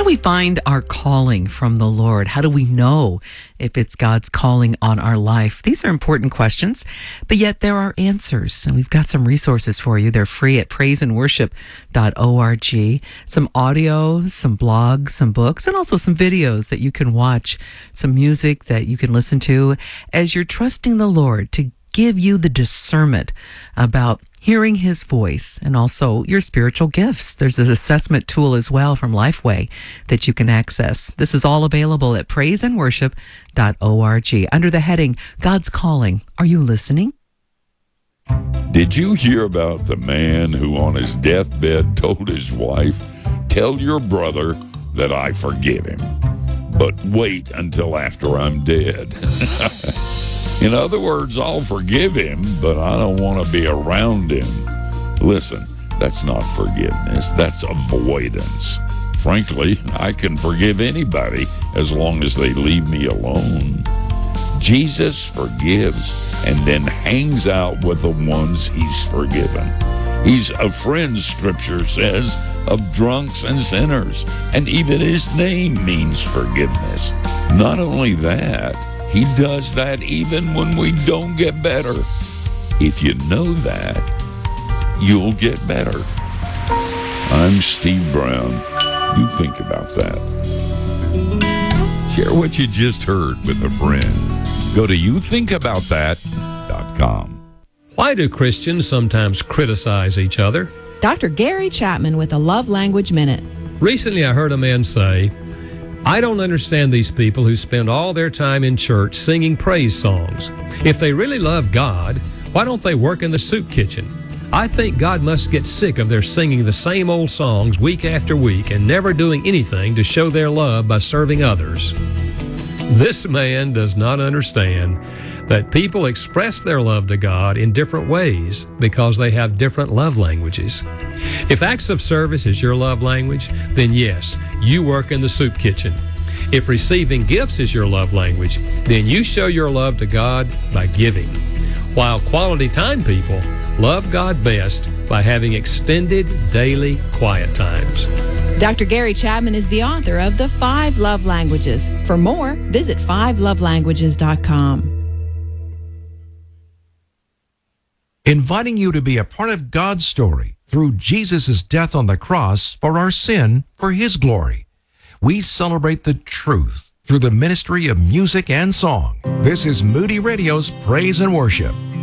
do we find our calling from the Lord? How do we know if it's God's calling on our life? These are important questions, but yet there are answers. And we've got some resources for you. They're free at praiseandworship.org. Some audio, some blogs, some books, and also some videos that you can watch, some music that you can listen to as you're trusting the Lord to give you the discernment about hearing his voice and also your spiritual gifts. There's an assessment tool as well from Lifeway that you can access. This is all available at praiseandworship.org under the heading God's Calling. Are you listening? Did you hear about the man who on his deathbed told his wife, "Tell your brother that I forgive him, but wait until after I'm dead"? In other words, I'll forgive him, but I don't want to be around him. Listen, that's not forgiveness. That's avoidance. Frankly, I can forgive anybody as long as they leave me alone. Jesus forgives and then hangs out with the ones he's forgiven. He's a friend, Scripture says, of drunks and sinners, and even his name means forgiveness. Not only that, he does that even when we don't get better. If you know that, you'll get better. I'm Steve Brown. You think about that. Share what you just heard with a friend. Go to youthinkaboutthat.com. Why do Christians sometimes criticize each other? Dr. Gary Chapman with a Love Language Minute. Recently, I heard a man say, "I don't understand these people who spend all their time in church singing praise songs. If they really love God, why don't they work in the soup kitchen? I think God must get sick of their singing the same old songs week after week and never doing anything to show their love by serving others." This man does not understand that people express their love to God in different ways because they have different love languages. If acts of service is your love language, then yes, you work in the soup kitchen. If receiving gifts is your love language, then you show your love to God by giving. While quality time people love God best by having extended daily quiet times. Dr. Gary Chapman is the author of The 5 Love Languages. For more, visit 5lovelanguages.com. Inviting you to be a part of God's story through Jesus' death on the cross for our sin, for his glory. We celebrate the truth through the ministry of music and song. This is Moody Radio's Praise and Worship.